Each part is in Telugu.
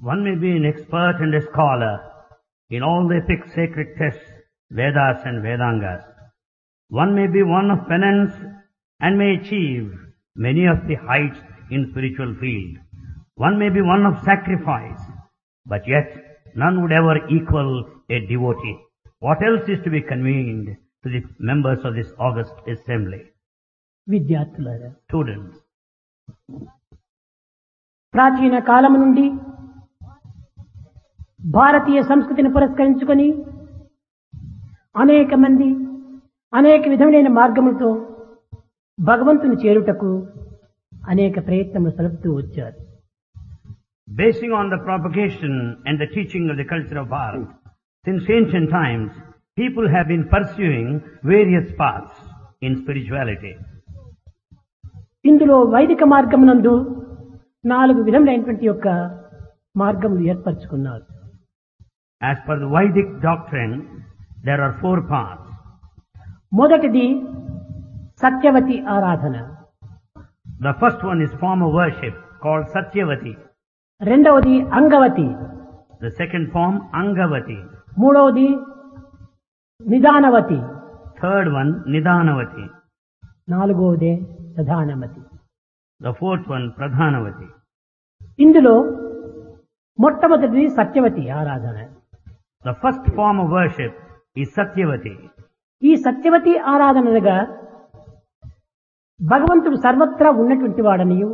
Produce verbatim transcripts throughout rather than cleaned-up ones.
One may be an expert and a scholar in all the epic sacred texts, Vedas and Vedangas. One may be one of penance and may achieve many of the heights in spiritual field. One may be one of sacrifice, but yet none would ever equal a devotee. What else is to be convened to the members of this august assembly? విద్యార్థులారా, Students, ప్రాచీన కాలము నుండి భారతీయ సంస్కృతిని పురస్కరించుకొని అనేక మంది అనేక విధమైన మార్గములతో భగవంతుని చేరుటకు అనేక ప్రయత్నములు సలుపుతూ వచ్చారు. basing on the propagation and the teaching of the culture of Bharat, since ancient times, people have been pursuing various paths in spirituality. ఇందులో వైదిక మార్గమునందు నాలుగు విధములైనటువంటి యొక్క మార్గములు ఏర్పరచుకున్నారు. As per the Vedic doctrine, there are four paths. మొదటిది సత్యవతి ఆరాధన, The first one is form of worship called Satyavati. రెండవది Angavati, The second form, Angavati. మూడవది నిదానవతి, Third one, Nidanavati. నాలుగవదే ప్రధానమతి. The fourth one, Pradhanavati. ఇందులో మొట్టమొదటిది సత్యవతి ఆరాధన. The first form of worship is Satyavati. ఈ సత్యవతి ఆరాధనగా భగవంతుడు సర్వత్రా ఉన్నటువంటి వాడనియు,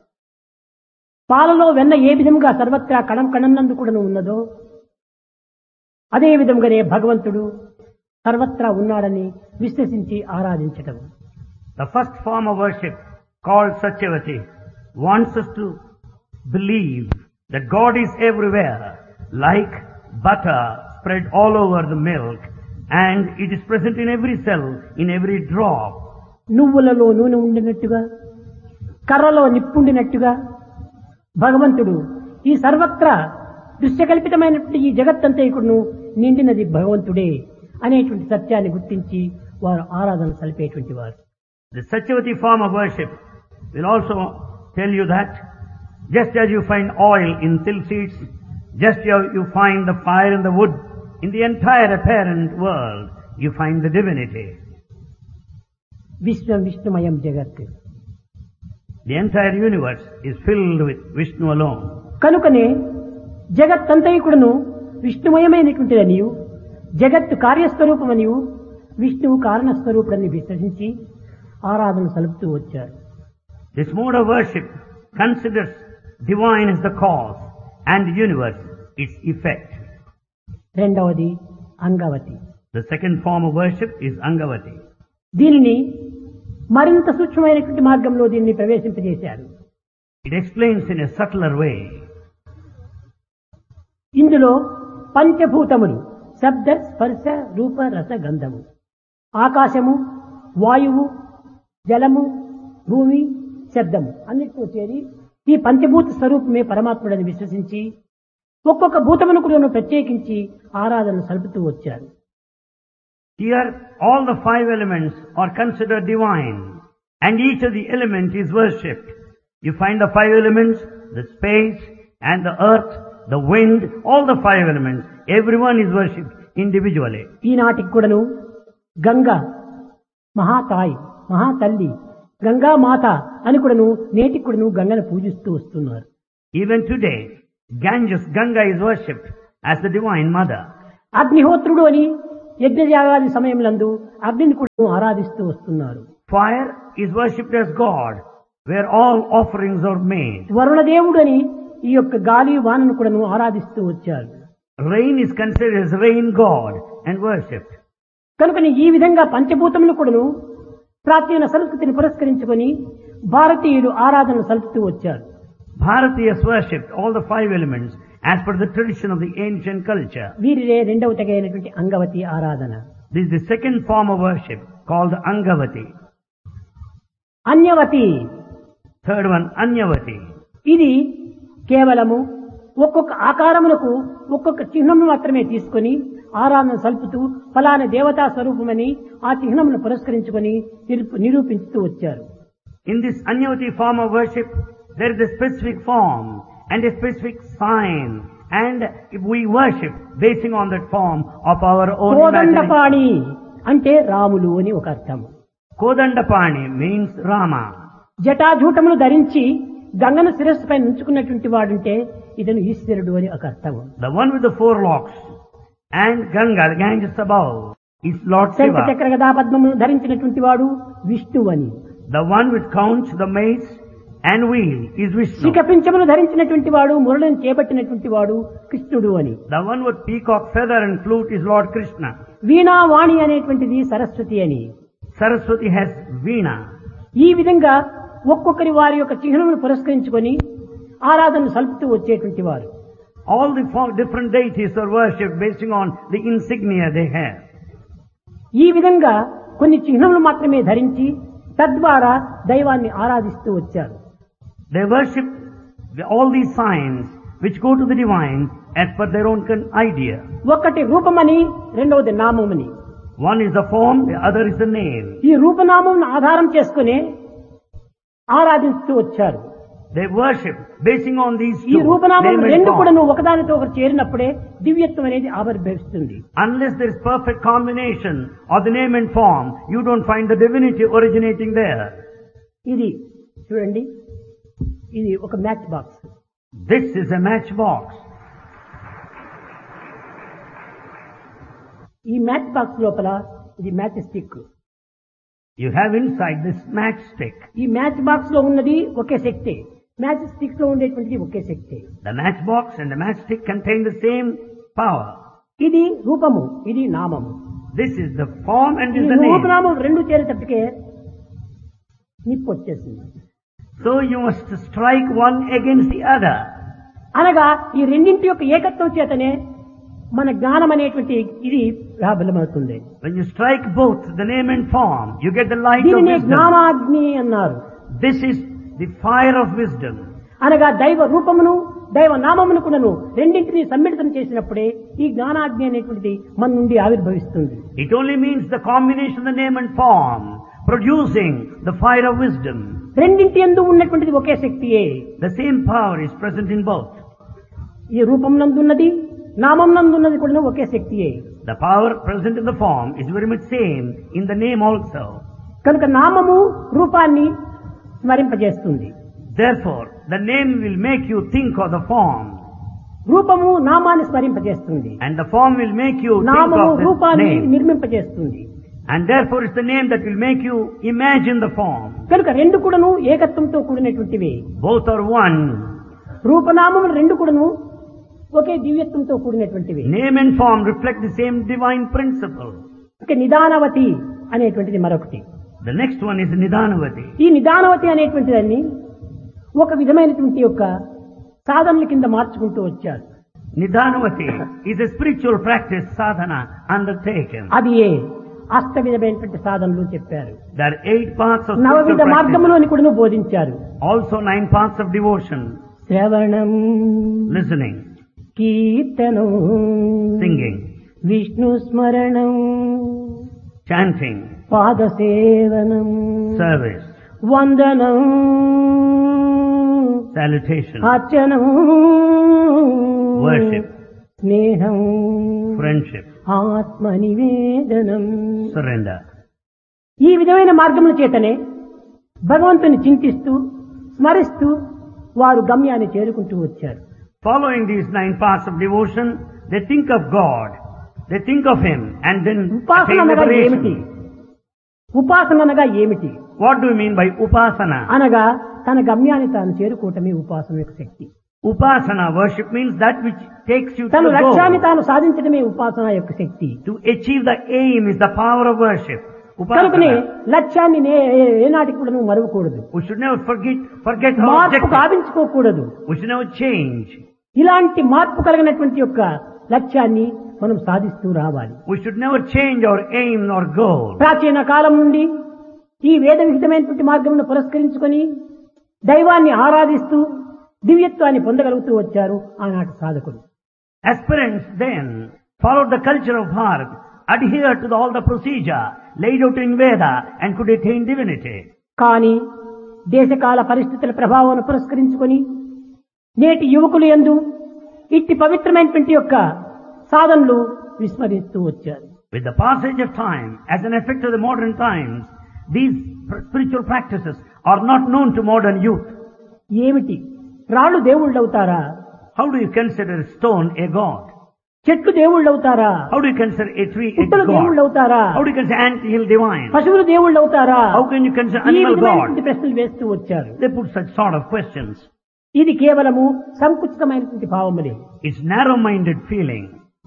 పాలలో వెన్న ఏ విధంగా సర్వత్రా కణం కణంనందు కూడా ఉన్నదో అదే విధంగానే భగవంతుడు సర్వత్రా ఉన్నాడని విశ్వసించి ఆరాధించటం. The first form of worship called Satyavati wants us to believe that God is everywhere, like butter spread all over the milk, and it is present in every cell, in every drop. నువ్వులలో నూనె ఉండినట్టుగా, కర్రలో నిప్పుండినట్టుగా భగవంతుడు ఈ సర్వత్రా దృశ్యకల్పితమైనటువంటి ఈ జగత్తంతా ఇక్కడను నిండినది భగవంతుడే అనేటువంటి సత్యాన్ని గుర్తించి వారు ఆరాధన సలిపేటువంటి వారు. The Satyavati form of worship will also tell you that just as you find oil in silk seeds, just as you find the fire in the wood, in the entire apparent world, you find the divinity. విశ్వం విష్ణుమయం జగత్. The entire universe is filled with Vishnu alone. కనుకనే జగత్తంతైకుడును విష్ణుమయమైనటువంటిదనియు, జగత్తు కార్యస్వరూపమనియు, విష్ణువు కారణస్వరూపుడని విశ్వసించి ఆరాధన సలుపుతూ వచ్చారు. This mode of worship considers divine as the cause and the universe its effect. రెండవది Angavati. The second form of worship is Angavati. దీనిని మరింత సూక్ష్మమైనటువంటి మార్గంలో దీన్ని ప్రవేశింపజేశారు. It explains in a subtler way. ఇందులో పంచభూతములు శబ్ద స్పర్శ రూప రస గంధము, ఆకాశము, వాయువు, జలము, భూమి, శబ్దము అన్నిటితో చేరి ఈ పంచభూత స్వరూపమే పరమాత్ముడని విశ్వసించి ఒక్కొక్క భూతమును కూడా ప్రత్యేకించి ఆరాధన సలుపుతూ వచ్చారు. Here all the five elements are considered divine and each of the element is worshipped. You find the five elements, the space and the earth, the wind, all the five elements, everyone is worshipped individually. ఈనాటికి కూడాను గంగా మహాతాయి, మహాతల్లి, గంగా మాత అని కూడాను నేటికి కూడాను గంగను పూజిస్తూ వస్తున్నారు. Even today, Ganges, Ganga is worshipped as the divine mother. అగ్నిహోత్రుడు అని యజ్ఞయాగాది సమయంలందు అగ్నిని కూడా ఆరాధిస్తూ వస్తున్నారు. Fire is worshipped as God, where all offerings are made. వరుణదేవుడు అని ఈ యొక్క గాలి వానను కూడా ఆరాధిస్తూ వచ్చారు. Rain is considered as rain god and worshipped. కనుకని ఈ విధంగా పంచభూతములు కూడాను ప్రాచీన సంస్కృతిని పురస్కరించుకొని భారతీయులు ఆరాధన సలుపుతూ వచ్చారు. Bharatiyas worshipped all the five elements as per the tradition of the ancient culture. వీరిరే రెండవ తెగైనటువంటి అంగవతి ఆరాధన. This is the second form of worship called Angavati. అన్యవతి. Third one, Anyavati. ఇది కేవలము ఒక్కొక్క ఆకారములకు ఒక్కొక్క చిహ్నము మాత్రమే తీసుకొని ఆరాధన సల్పుతూ ఫలానా దేవతా స్వరూపమని ఆ చిహ్నమును పురస్కరించుకొని నిరూపించుతూ వచ్చారు. In this Anyavati form of worship, there is a specific form and a specific sign. And if we worship basing on that form of our own imagination. Kodandapani అంటే రాములు అని ఒక అర్థం. Kodandapani means Rama. జటాజూటములు ధరించి గంగను శిరస్సుపై ఉంచుకున్నటువంటి వాడుంటే ఇతను ఈశ్వరుడు అని ఒక అర్థం. The one with the four locks and Ganga, the Ganges above, is Lord శంఖ Shiva. చక్ర గదా పద్మములు ధరించినటువంటి వాడు విష్ణువు అని. The one with conch, the mace and wheel is Vishnu. శిఖపించములు ధరించినటువంటి వాడు మురళిని చేపట్టినటువంటి వాడు కృష్ణుడు అని. The one with peacock feather and flute is Lord Krishna. వీణా వాణి అనేటువంటిది సరస్వతి అని. Saraswati has Veena. ఈ విధంగా ఒక్కొక్కరి వారి యొక్క చిహ్నమును పురస్కరించుకొని ఆరాధన సల్పుతూ వచ్చేటువంటి వారు. All the four different deities are worshipped basing on the insignia they have. ఈ విధంగా కొన్ని చిహ్నములు మాత్రమే ధరించి తద్వారా దైవాన్ని ఆరాధిస్తూ వచ్చారు. They worship the, all these signs which go to the divine as per their own con- idea. ఒకటి రూపమని, రెండవది నామమని. One is the form, the other is the name. ఈ రూపనామమును ఆధారం చేసుకుని ఆరాధిస్తూ వచ్చారు. They worship basing on these ఈ two, రూపనామములు name and రెండు కూడా form. నువ్వు ఒకదానితో ఒకటి చేరినప్పుడే దివ్యత్వం అనేది ఆవిర్భవిస్తుంది. Unless there is perfect combination of the name and form, you don't find the divinity originating there. ఇది చూడండి, ఇది ఒక match box. This is a matchbox. ఈ మ్యాచ్ బాక్స్ లోపల ఇది match stick. You have inside this matchstick. ఈ మ్యాచ్ బాక్స్ లో ఉన్నది ఒకే శక్తి, మ్యాచ్ స్టిక్ లో ఉండేటువంటిది ఒకే శక్తి. The matchbox and the matchstick contain the same power. ఇది రూపము, ఇది నామము. This is the form and ఈ is the name. రూపనామం రెండు చేరేటప్పటికే నిప్పు వచ్చేసింది. So you must strike one against the other. అనగా ఈ రెండింటి యొక్క ఏకత్వం చేతనే మన జ్ఞానం అనేటువంటి ఇది ప్రాబలమవుతుంది. When you strike both the name and form, you get the light of దీనినే wisdom. జ్ఞానాగ్ని అన్నారు. This is the fire of wisdom. అనగా దైవ రూపమును దైవ నామమును కూడాను రెండింటిని సమ్మిళితం చేసినప్పుడే ఈ జ్ఞానాగ్ని అనేటువంటిది మన నుండి ఆవిర్భవిస్తుంది. It only means the combination of the name and form, producing the fire of wisdom. రెండింటి యందు ఉన్నటువంటిది ఒకే శక్తియే. The same power is present in both. ఈ రూపం నందున్నది నామం నందున్నది కూడా ఒకే శక్తియే. The power present in the form is very much same in the name also. కనుక నామము రూపాన్ని స్మరింపజేస్తుంది. Therefore, the name will make you think of the form, రూపము నామాన్ని స్మరింపజేస్తుంది. and the form will make you think నామము of the రూపాన్ని name. నిర్మింపజేస్తుంది. And therefore it's the name that will make you imagine the form. కనుక రెండు కూడాను ఏకత్వంతో కూడినటువంటివి. Both are one. రూపనామములు రెండు కూడాను ఒకే దివ్యత్వంతో కూడినటువంటివి. Name and form reflect the same divine principle. ఇక నిదానవతి అనేటువంటిది మరొకటి. The next one is Nidanavati. ఈ నిదానవతి అనేటువంటి దాన్ని ఒక విధమైనటువంటి యొక్క సాధనల కింద మార్చుకుంటూ వచ్చారు. Nidanavati is a spiritual practice sadhana undertaken. అది ఏ అష్ట విధమైనటువంటి సాధనలు చెప్పారు. There are eight parts of నవవిధ spiritual practice. మార్గములోని కూడా బోధించారు. Also nine parts of devotion. శ్రవణం, Listening, కీర్తనం, singing, విష్ణు స్మరణం, chanting, పాదసేవనం, service, వందనం, salutation, అర్చనం, worship, స్నేహం, friendship, ఆత్మ నివేదనం. surrender. ఈ విధమైన మార్గముల చేతనే భగవంతుని చింతిస్తూ స్మరిస్తూ వారు గమ్యాన్ని చేరుకుంటూ వచ్చారు. Following these nine parts of devotion, they think of God, they think of Him, and then ఉపాసన attain అనగా ఏమిటి? liberation. ఉపాసన అనగా ఏమిటి? What do you mean by upasana? అనగా తన గమ్యాన్ని తాను చేరుకోవటమే ఉపాసన యొక్క శక్తి. Upasana worship means that which takes you to తన the లక్ష్యాన్ని goal. తాను సాధించడమే ఉపాసన యొక్క శక్తి. To achieve the aim is the power of worship. కనుకనే Upasana. లక్ష్యాన్ని నే- ఏనాటికి కూడా నువ్వు మరవకూడదు. We should never forget, forget our మార్పు objective. సాధించుకోకూడదు. We should never change. ఇలాంటి మార్పు కలిగినటువంటి యొక్క లక్ష్యాన్ని మనం సాధిస్తూ రావాలి. We should never change our aim or goal. ప్రాచీన కాలం నుండి ఈ వేద విహితమైనటువంటి మార్గమును పురస్కరించుకొని దైవాన్ని ఆరాధిస్తూ దివ్యత్వాన్ని పొందగలుగుతూ వచ్చారు ఆనాటి సాధకులు. Aspirants then followed the culture of Bharat, adhered to the, all the procedure laid out in Veda and could attain divinity. కానీ దేశకాల పరిస్థితుల ప్రభావాన్ని పురస్కరించుకొని నేటి యువకులు యందు ఇట్టి పవిత్రమైనటువంటి యొక్క సాధనలు విస్మరిస్తూ వచ్చారు. With the passage of time, as an effect of the modern times, these spiritual practices are not known to modern youth. ఏమిటి రాళ్ళు దేవుళ్ళు అవుతారా? How do you consider a stone a god? చెట్లు దేవుళ్ళు అవుతారా? How do you consider a tree a పుట్టలు దేవుళ్ళు god? అవుతారా? How do you consider ant hill divine? పశువులు దేవుళ్ళు అవుతారా? How can you consider ఈ animal విధమైనటువంటి god? ప్రశ్నలు వేస్తూ వచ్చారు. They put such sort of questions. ఇది కేవలము సంకుచితమైనటువంటి భావములే. It's narrow-minded feeling.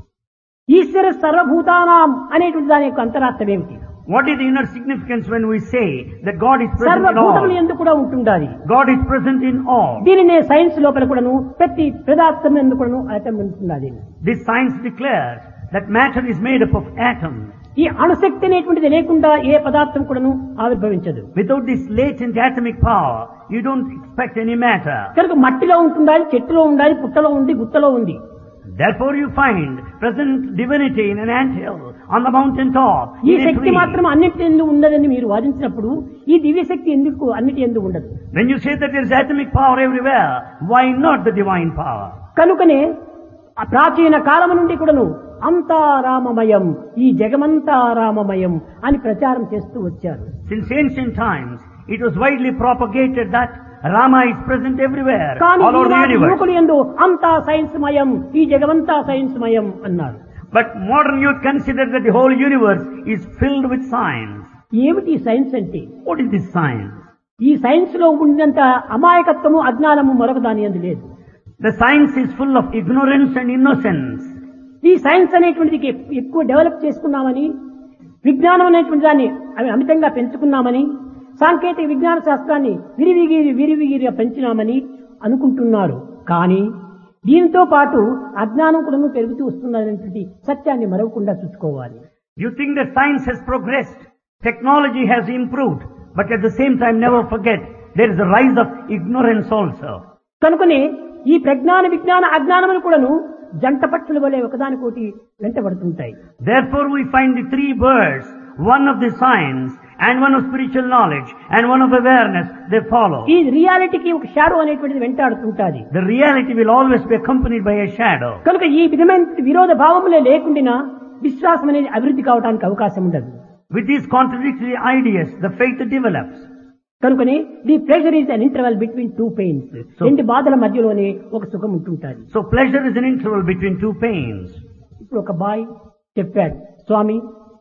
ఈశ్వర సర్వభూతానాం అనేటువంటి దాని యొక్క అంతరార్థం ఏమిటి? What is the inner significance when we say that God is present in సర్వభూతములు all? ఎందుకు కూడా ఉంటుండాలి. God is present in all. దీనినే సైన్స్ లోపల కూడాను ప్రతి పదార్థం ఎందుకు కూడాను అటం ఉంటున్నది. This science declares that matter is made up of atoms. ఈ అణుశక్తి అనేటువంటిది లేకుండా ఏ పదార్థం కూడాను ఆవిర్భవించదు. Without this latent atomic power, you don't expect any matter. కనుక మట్టిలో ఉంటుండాలి, చెట్టులో ఉండాలి, పుట్టలో ఉంది, గుత్తలో ఉంది. Therefore you find present divinity in an anthill, on the mountain top, ఈ in a శక్తి tree. మాత్రం అన్నిటి ఎందుకు ఉండదని మీరు వాదించినప్పుడు ఈ దివ్య శక్తి ఎందుకు అన్నిటి ఎందుకు ఉండదు? When you say that there is atomic power everywhere, why not the divine power? కనుకనే ఆ ప్రాచీన కాలం నుండి కూడాను అంతా రామమయం, ఈ జగమంతా రామమయం అని ప్రచారం చేస్తూ వచ్చారు. Since ancient times, it was widely propagated that Rama is present everywhere, కానీ all over the ఈనాటి universe. యువకులు యందు అంతా సైన్స్ మయం, ఈ జగమంతా సైన్స్ మయం అన్నారు. But modern youth consider that the whole universe is filled with science. ఏమిటి ఈ సైన్స్ అంటే? What is this science? ఈ సైన్స్ లో ఉండినంత అమాయకత్వము అజ్ఞానము మరొక దాని యందు లేదు. The science is full of ignorance and innocence. ఈ సైన్స్ అనేటువంటిది ఎక్కువ డెవలప్ చేసుకున్నామని, విజ్ఞానం అనేటువంటి దాన్ని అవి అమితంగా పెంచుకున్నామని, సాంకేతిక విజ్ఞాన శాస్త్రాన్ని విరివిగిరి విరివిగిరిగా పెంచినామని అనుకుంటున్నారు. కానీ దీనితో పాటు అజ్ఞానం కూడా పెరుగుతూ వస్తున్నటువంటి సత్యాన్ని మరవకుండా చూసుకోవాలి. You think that science has progressed, technology has improved, but at the same time never forget there is a rise of ignorance also. కనుకనే ఈ ప్రజ్ఞాన విజ్ఞాన అజ్ఞానములు కూడాను జంట పక్షుల వలె ఒకదానికోటి వెంటబడుతుంటాయి. Therefore we find the three birds, one of the science and one of spiritual knowledge and one of awareness, they follow. ఈ రియాలిటీకి ఒక షాడో అనేటువంటిది వెంటాడుతుంటాది. The reality will always be accompanied by a shadow. కనుక ఈ విధమైన విరోధ భావములే లేకుండా విశ్వాసం అనేది అభివృద్ధి కావడానికి అవకాశం ఉండదు. With these contradictory ideas, the faith develops. కనుకనే the pleasure is an interval between two pains. రెండు బాధల మధ్యలోనే ఒక సుఖం ఉంటుంటాది. So pleasure is an interval between two pains. ఇప్పుడు ఒక బాయ్ చెప్పాడు, స్వామి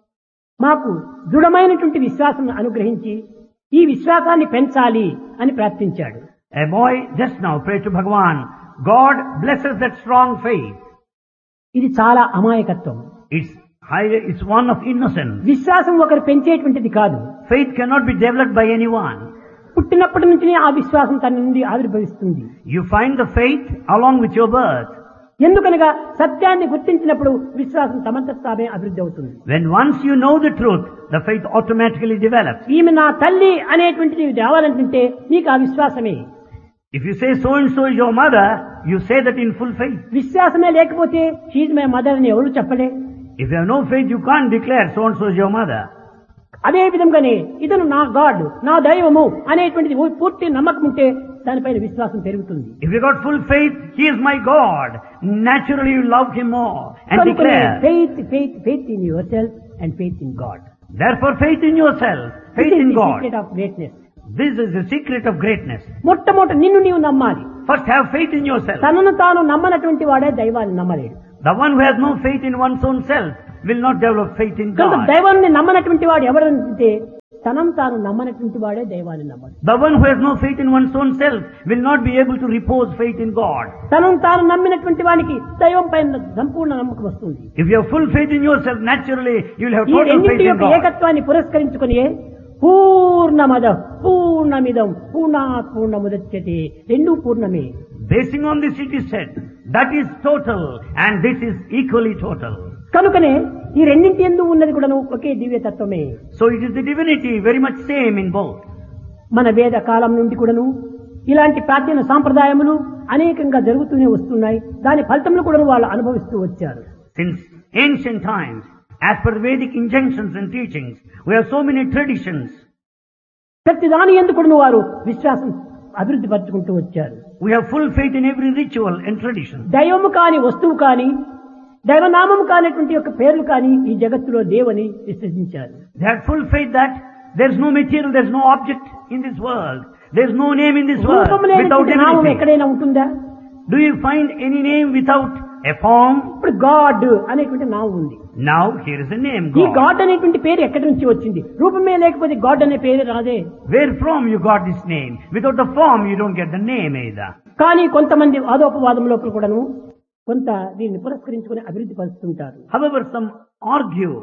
మాకు దృఢమైనటువంటి విశ్వాసం అనుగ్రహించి ఈ విశ్వాసాన్ని పెంచాలి అని ప్రార్థించాడు. A boy just now prayed to Bhagavan, God blesses that strong faith. ఇది చాలా అమాయకత్వం. It's high, it's one of innocence. విశ్వాసం ఒకరు పెంచేటువంటిది కాదు. Faith cannot be developed by anyone. పుట్టినప్పటి నుంచి ఆ విశ్వాసం తన నుండి ఆవిర్భవిస్తుంది. You find the faith along with your birth. ఎందుకనగా సత్యాన్ని గుర్తించినప్పుడు విశ్వాసం తమంతట తామే అభివృద్ధి అవుతుంది. When once you know the truth, the faith automatically develops. ఈమె నా తల్లి అనేటువంటిది నీవు తేవాలంటే నీకు ఆ విశ్వాసమే. If you say so and so is your mother, you say that in full faith. విశ్వాసమే లేకపోతే షీజ్ మై మదర్ అని ఎవరు చెప్పలే. If you have no faith, you can't declare so and so is your mother. అదే విధంగానే ఇతను నా గాడ్, నా దైవము అనేటువంటిది పూర్తి నమ్మకం ఉంటే దానిపైన విశ్వాసం పెరుగుతుంది. If you got full faith, he is my God. Naturally you love him more and declare. Faith, faith, faith in yourself and faith in God. Therefore faith in yourself, faith in God. This is the secret of greatness. This is the secret of greatness. మొట్టమొదట నిన్ను నీవు నమ్మాలి. First have faith in yourself. తనను తాను నమ్మనటువంటి వాడే దైవాన్ని నమ్మలేడు. The one who has no faith in one's own self will not develop faith in కనుక God. దైవాన్ని నమ్మనటువంటి వాడు ఎవరంటే తనను తాను నమ్మనటువంటి వాడే దైవాన్ని నమ్మడు. The one who has no faith in one's own self will not be able to repose faith in God. తనను తాను నమ్మినటువంటి వానికి దైవం పైన సంపూర్ణ నమ్మకం వస్తుంది. If you have full faith in yourself, naturally you will have ఈ total faith రెండింటి in యొక్క God. ఏకత్వాన్ని పురస్కరించుకుని పూర్ణమద పూర్ణమిదం పూర్ణాత్ పూర్ణముదచ్యతే రెండు పూర్ణమే. Basing on this it is said, that is total and this is equally total. కనుకనే ఈ రెండింటి యందు ఉన్నది కూడా ఒకే దివ్య తత్వమే. So it is the divinity very much same in both. మన వేద కాలం నుండి కూడాను ఇలాంటి ప్రాచీన సాంప్రదాయములు అనేకంగా జరుగుతూనే వస్తున్నాయి. దాని ఫలితములు కూడా వాళ్ళు అనుభవిస్తూ వచ్చారు. Since ancient times, as per the Vedic injunctions and teachings, we have so many traditions. ప్రతి దాని యందు కూడా వారు విశ్వాసం అభివృద్ధి పరచుకుంటూ వచ్చారు. We have full faith in every ritual and tradition. దైవము కాని వస్తువు కాని దైవనామము కానిటువంటి యొక్క పేర్లు కాని ఈ జగత్తులో లేవని విశ్వసించారు. They had full faith that there is no material, there is no object in this world. There is no name in this world without నామం anything. ఎక్కడైనా ఉంటుందా? Do you find any name without a form? ఇప్పుడు గాడ్ అనేటువంటి నామం ఉంది. Now here is a name, ఈ God. గాడ్ అనేటువంటి పేరు ఎక్కడి నుంచి వచ్చింది? రూపమే లేకపోతే గాడ్ అనే పేరు రాదే. Where from you got this name? Without the form you don't get the name either. కానీ కొంతమంది వాదోపవాదం లోపల కూడాను కొంత దీన్ని పురస్కరించుకుని అభివృద్ధి పరుస్తుంటారు. However, some argue.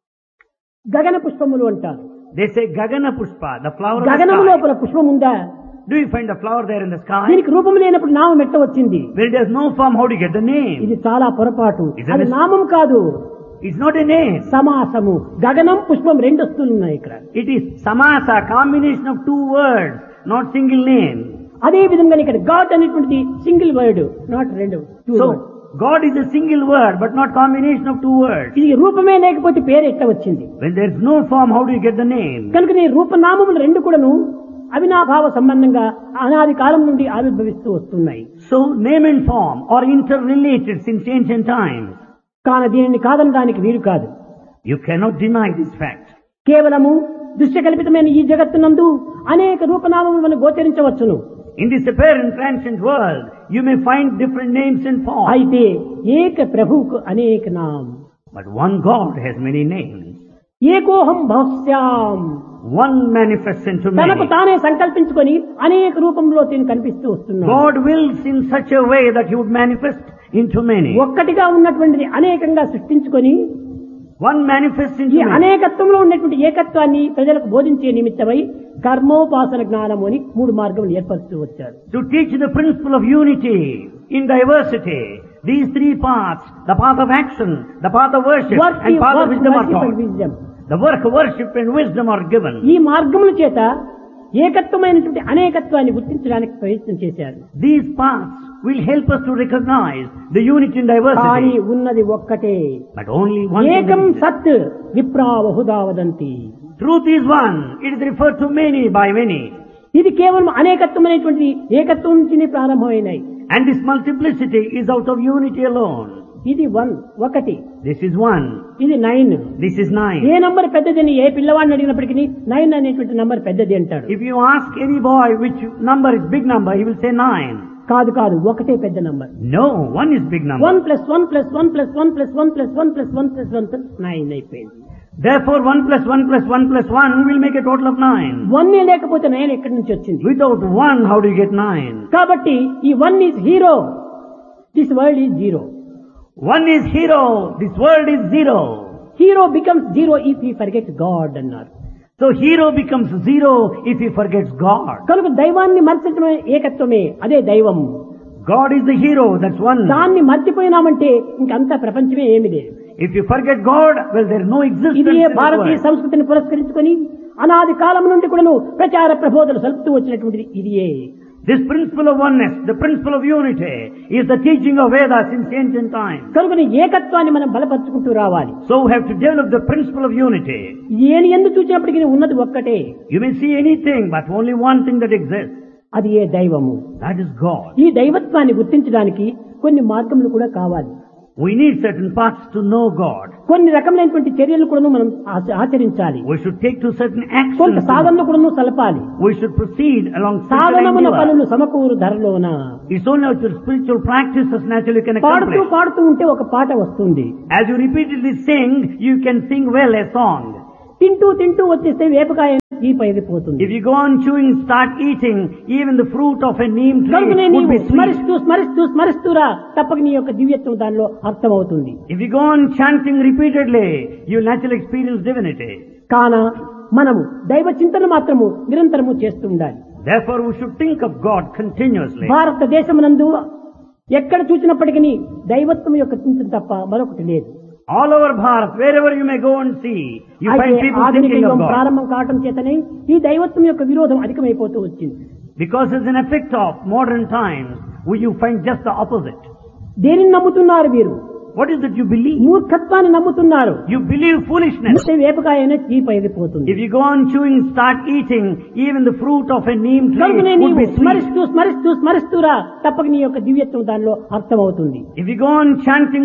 గగన పుష్పములు అంటారు. They say Gagana Pushpa, the flower of the గగనము sky. లోపల పుష్పం ఉందా? Do you find the flower there in the sky? దీనికి రూపం లేనప్పుడు నామం ఎట్ట వచ్చింది? When it has no form, how do you get the name? ఇది చాలా పొరపాటు. Isn't అది it? నామం కాదు, It's not a name. సమాసము. గగనం పుష్పం రెండు వస్తువులు ఉన్నాయి ఇక్కడ. It is samasa, combination of two words, not single name. అదే విధంగా ఇక్కడ గాడ్ అనేటువంటిది సింగిల్ వర్డ్, నాట్ రెండు. So, God is a single word, but not combination of two words. ఇది రూపమే లేకపోతే పేరు ఎట్ట వచ్చింది? When there is no form, how do you get the name? కనుక నీ రూపనామములు రెండు కూడాను అవినాభావ సంబంధంగా అనాది కాలం నుండి ఆవిర్భవిస్తూ వస్తున్నాయి. So, name and form are interrelated since ancient times. కానీ దీనిని కాదనడానికి వీలు కాదు. You cannot deny this fact. కేవలము దృశ్యకల్పితమైన ఈ జగత్తునందు అనేక రూపనామములను గోచరించవచ్చును. In this apparent transient world, you may find different names and forms. అయితే ఏక ప్రభువుకు అనేక నామ్. But one God has many names. ఏకోహం భవస్యాం. One manifests into తనకు many. తానే సంకల్పించుకొని అనేక రూపంలో తిని కనిపిస్తూ వస్తున్నాడు. God wills in such a way that He would manifest into many. ఒక్కటిగా ఉన్నటువంటిది అనేకంగా సృష్టించుకొని One manifests ఈ into many. అనేకత్వంలో ఉన్నటువంటి ఏకత్వాన్ని ప్రజలకు బోధించే నిమిత్తమై కర్మోపాసన జ్ఞానము అని మూడు మార్గములు ఏర్పరుస్తూ వచ్చారు. To teach the principle of unity in diversity, these three paths, the path of action, the path of worship, Work, and path of work, wisdom are worship and taught. wisdom. The work of worship and wisdom are given. ఈ మార్గముల చేత ఏకత్వమైనటువంటి అనేకత్వాన్ని గుర్తించడానికి ప్రయత్నం చేశారు. These paths will help us to recognize the unity in కానీ diversity. ఉన్నది ఒక్కటే. But only one ఏకం thing is సత్ విప్రా Bahuda వదంతి. truth is one. It is referred to many by many. ఇది కేవలం అనేకత్వమైనటువంటి ఏకత్వం నుంచి ప్రారంభమైనాయి. And this multiplicity is out of unity alone. ఇది వన్ ఒకటి, This is one. ఇది nine. This is nine. A number పెద్దదని ఏ పిల్లవాడిని అడిగినప్పటికీ నైన్ అనేటువంటి నంబర్ పెద్దది అంటాడు. If you ask any boy which number is big number, he will say nine. కాదు కాదు, ఒకటే పెద్ద number. No, one is big number. One plus one plus one plus one plus one plus one plus one plus one plus nine అయిపోయింది. Therefore, one plus one plus one plus one will make a total of nine. One లేకపోతే నైన్ ఎక్కడి నుంచి వచ్చింది? Without one, how do you get nine? కాబట్టి ఈ one is hero, this world is zero. One is hero, this world is zero. Hero becomes zero if he forgets God అన్నారు. So hero becomes zero if he forgets God. కనుక దైవాన్ని మర్చడమే ఏకత్వమే, అదే దైవం. God is the hero, that's one. దాన్ని మర్చిపోయినామంటే ఇంకంతా ప్రపంచమే ఏమి లేదు. If you forget God, well, there is no existence ఇది in the భారతీయ world. సంస్కృతిని పురస్కరించుకొని అనాది కాలం నుండి కూడాను ప్రచార ప్రబోధలు సలుపుతూ వచ్చినటువంటిది ఇదియే. This principle of oneness, the principle of unity, is the teaching of Vedas since ancient times. కనుక ఏకత్వాన్ని మనం బలపరుచుకుంటూ రావాలి. So we have to develop the principle of unity. ఏని ఎందు చూసినప్పటికీ ఉన్నది ఒక్కటే, You may see anything, but only one thing that exists. అది ఏ దైవము. That is God. ఈ దైవత్వాన్ని గుర్తించడానికి కొన్ని మార్గములు కూడా కావాలి. We need certain paths to know God. కొన్ని రకమైనటువంటి చర్యలు కూడా మనం ఆచ- ఆచరించాలి. We should take to certain కొంత actions. సాధనలు కూడా సలపాలి. We should proceed along certain సాధనమున endeavor. పనులు సమకూరు ధరలోన. It's only out of spiritual practices naturally can పాడుతూ accomplish. పాడుతూ ఉంటే ఒక పాట వస్తుంది. As you repeatedly sing, you can sing well a song. తింటూ తింటూ వచ్చేస్తే వేపకాయ దీప ఎగిపోతుంది. If you go on chewing, start eating, even the fruit of a neem tree కనుకనే would నీవు be sweet. స్మరిస్తూ స్మరిస్తూ స్మరిస్తూరా తప్పక నీ యొక్క దివ్యత్వం దానిలో అర్థమవుతుంది. If you go on chanting repeatedly, you will naturally experience divinity. కాన మనము దైవ చింతన మాత్రము నిరంతరము చేస్తూ ఉండాలి. Therefore, we should think of God continuously. భారతదేశమునందు ఎక్కడ చూసినప్పటికీ దైవత్వం యొక్క చింతన తప్ప మరొకటి లేదు. All over Bharat, wherever you may go and see, you find అయితే people ఆధునిక thinking of యుగం God. ప్రారంభం కావటం చేతనే ఈ దైవత్వం యొక్క విరోధం అధికమైపోతూ వచ్చింది. Because as an effect of modern times, will you find just the opposite. దేనిని నమ్ముతున్నారు మీరు? What is that you believe? మూర్ఖత్వాన్ని నమ్ముతున్నారు. You believe foolishness. అంటే వేపకాయ చీప్ అయిపోతుంది. If you go on chewing, start eating, even the fruit of a neem tree కనుకనే would నీవు be sweet. స్మరిస్తూ స్మరిస్తూ స్మరిస్తూరా తప్పక నీ యొక్క దివ్యత్వం దానిలో అర్థమవుతుంది. If you go on chanting